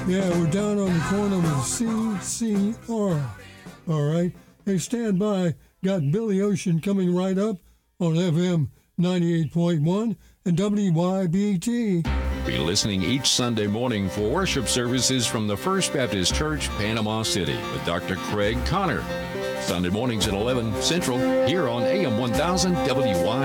Yeah, we're down on the corner with CCR. All right. Hey, stand by. Got Billy Ocean coming right up on FM 98.1 and WYBT. Be listening each Sunday morning for worship services from the First Baptist Church, Panama City, with Dr. Craig Connor. Sunday mornings at 11 Central here on AM 1000 WYBT.